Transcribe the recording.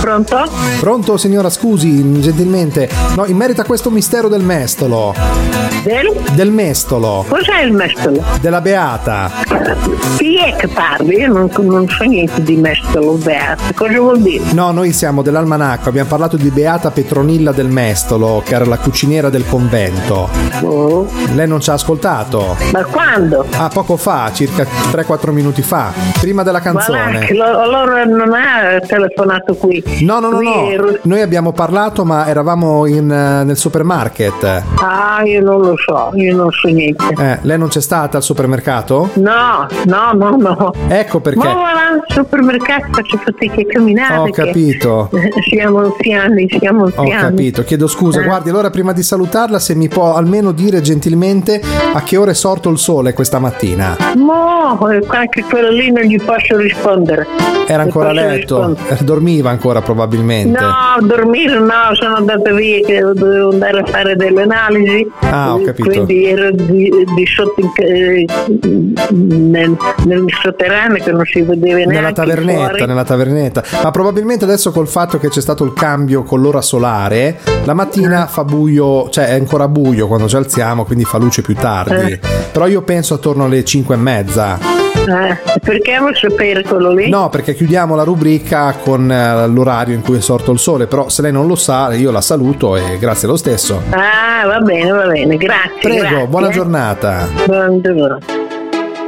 Pronto? Pronto, signora, scusi, gentilmente. No, in merito a questo mistero del mestolo. Del mestolo. Cos'è il mestolo? Della Beata. Chi è che parli? Io non so niente di mestolo, Beata. Cosa vuol dire? No, noi siamo dell'Almanacco, abbiamo parlato di Beata Petronilla del Mestolo, che era la cuciniera del convento. Oh. Lei non ci ha ascoltato? Ma quando? Ah, poco fa, circa 3-4 minuti fa, prima della canzone. Allora non ha telefonato qui. No. Noi abbiamo parlato, ma eravamo nel supermarket. Ah, io non lo so, io non so niente. Lei non c'è stata al supermercato? No. Ecco perché. Ma voilà, al supermercato faccio fatica a camminare. Ho capito. Siamo anziani. Ho capito, chiedo scusa. Guardi, allora prima di salutarla, se mi può almeno dire gentilmente a che ora è sorto il sole questa mattina. No, anche quello lì non gli posso rispondere. Era ancora a letto? Dormiva ancora probabilmente? No, dormire no, sono andata via che dovevo andare a fare delle analisi. Ah, ho capito. Quindi ero di sotto nel sotterraneo che non si vedeva neanche nella tavernetta. Ma probabilmente adesso col fatto che c'è stato il cambio con l'ora solare, la mattina fa buio, cioè è ancora buio quando ci alziamo, quindi fa luce più tardi. Però io penso attorno alle 5:30. Perché vuoi sapere quello lì? No, perché chiudiamo la rubrica con l'orario in cui è sorto il sole, però se lei non lo sa io la saluto e grazie lo stesso. Ah, va bene, grazie. Prego, grazie, buona giornata. Buongiorno.